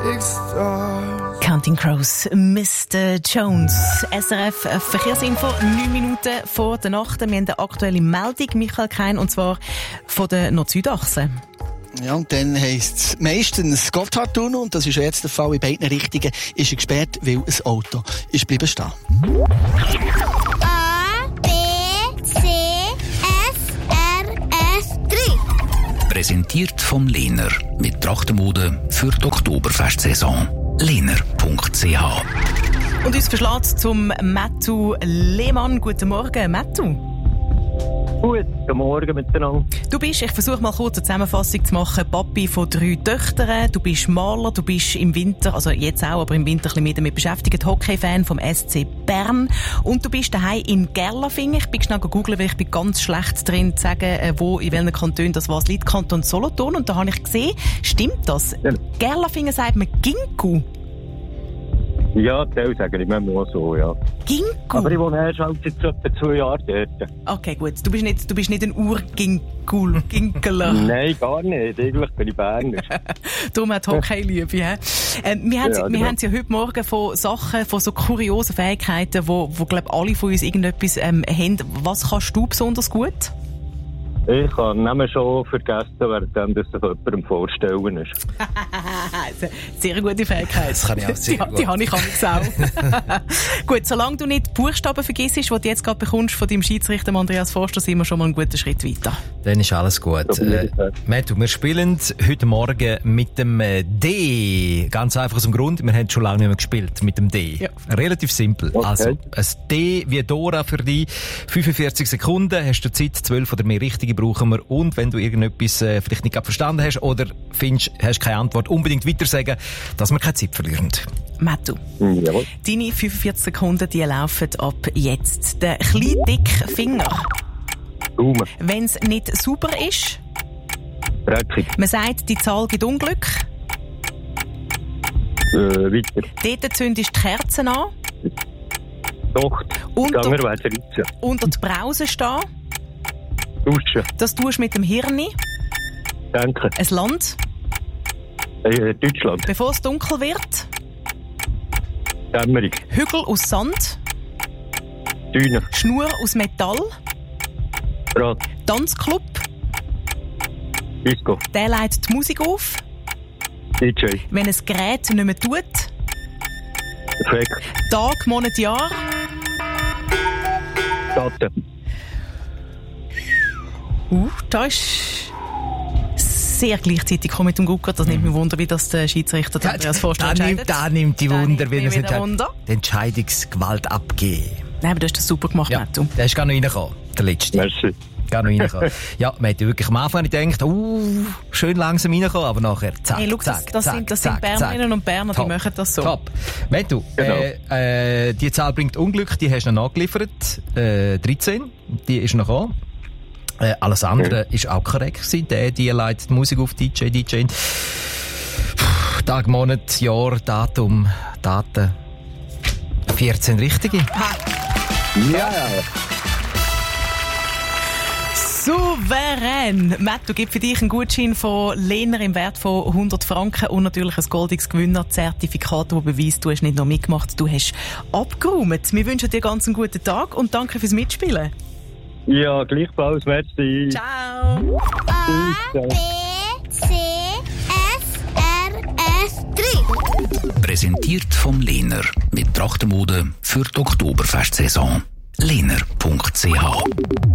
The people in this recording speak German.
Counting Crows, Mr. Jones. SRF Verkehrsinfo, 9 Minuten vor der Nacht. Wir haben eine aktuelle Meldung, Michael Kein, und zwar von der Nord-Süd-Achse. Ja, und dann heisst es meistens Gotthardtunnel, und das ist ja jetzt der Fall in beiden Richtungen, ist er gesperrt, weil ein Auto ist bleiben stehen. A, B, C, S, R, S, 3. Präsentiert vom Lehner mit Trachtenmode für die Oktoberfestsaison. Lehner.ch. Und uns verschlägt zum Mattu Lehmann. Guten Morgen, Mattu. Guten Morgen miteinander. Du bist, ich versuche mal kurz eine Zusammenfassung zu machen, Papi von 3 Töchtern, du bist Maler, du bist im Winter, also jetzt auch, aber im Winter ein bisschen mehr damit beschäftigt, Hockey-Fan vom SC Bern, und du bist daheim in Gerlafingen. Ich bin schnell googeln, weil ich bin ganz schlecht drin zu sagen, wo, in welchen Kantonen das was liegt, Kanton Solothurn, und da habe ich gesehen, stimmt das? Ja. Gerlafingen sagt man Ginkgo. Ja, Teil sagen ich manchmal so, ja. Ginkgo? Aber ich wohne erst halt seit etwa 2 Jahren dort. Okay, gut. Du bist nicht ein Ur-Ginkeler. Nein, gar nicht. Eigentlich bin ich Berner. Darum hat Hockey-Liebe. Wir haben ja heute Morgen von Sachen, von so kuriosen Fähigkeiten, wo glaube alle von uns irgendetwas haben. Was kannst du besonders gut? Ich habe den Namen schon vergessen, während das sich jemandem vorstellen ist. Sehr gute Fähigkeit. Das kann ich auch sehr gut. Die habe ich auch. Gut, solange du nicht Buchstaben vergisst, die du jetzt gerade bekommst von deinem Schiedsrichter Andreas Forster, sind wir schon mal einen guten Schritt weiter. Dann ist alles gut. Mattu, wir spielen heute Morgen mit dem D. Ganz einfach aus dem Grund, wir haben schon lange nicht mehr gespielt mit dem D. Ja. Relativ simpel. Okay. Also, ein D wie Dora für dich. 45 Sekunden hast du Zeit, 12 oder mehr richtige brauchen wir. Und wenn du irgendetwas vielleicht nicht verstanden hast oder findest, hast keine Antwort, unbedingt weiter sagen, dass wir keine Zeit verlieren. Mattu, jawohl. Deine 45 Sekunden, die laufen ab jetzt. Der kleine, dicke Finger. Wenn es nicht sauber ist. Dreckig. Man sagt, die Zahl gibt Unglück. Weiter. Dort zündest du die Kerzen an. Doch. Unter die Brause stehen. Duschen. Das tust du mit dem Hirn. Danke. Ein Land. Deutschland. Bevor es dunkel wird. Dämmerung. Hügel aus Sand. Düne. Schnur aus Metall. Draht. Tanzclub. Disco. Der leitet die Musik auf. DJ. Wenn ein Gerät nicht mehr tut. Effekt. Tag, Monat, Jahr. Daten. Da ist sehr gleichzeitig mit dem Gucker. Das nimmt mich Wunder, wie das der Schiedsrichter Andreas Forster entscheidet. Da nimmt die Wunder, wenn er die Entscheidungsgewalt abgeben. Nein, aber du hast das super gemacht, ja, Mattu. Der ist gar noch reingekommen, der letzte. Merci. Gar noch reingekommen. Ja, man hat wirklich am Anfang gedacht, schön langsam reingekommen, aber nachher zack, hey, zack, das sind Bernerinnen und Berner, top, die machen das so. Top. Mattu, genau. Die Zahl bringt Unglück, die hast du noch nachgeliefert. 13, die ist noch an. Alles andere ist auch korrekt gewesen. Die leitet Musik auf DJ. Tag, Monat, Jahr, Datum, Daten. 14 richtige. Ja. Souverän! Mattu gibt für dich einen Gutschein von Lehner im Wert von 100 Franken und natürlich ein goldiges Gewinnerzertifikat, das beweist, du hast nicht nur mitgemacht, du hast abgeräumt. Wir wünschen dir ganz einen guten Tag und danke fürs Mitspielen. Ja, gleichfalls, merci. Ciao! A, B, C, S, R, S, 3. Präsentiert vom Lehner mit Trachtenmode für die Oktoberfestsaison. Lehner.ch